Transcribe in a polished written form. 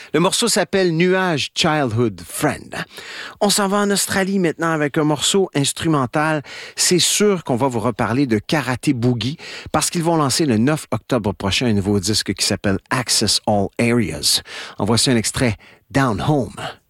Le morceau s'appelle Nuage Childhood Friend. On s'en va en Australie maintenant avec un morceau instrumental. C'est sûr qu'on va vous reparler de Karaté Boogie parce qu'ils vont lancer le 9 octobre prochain un nouveau disque qui s'appelle Access All Areas. En voici un extrait, Down Home.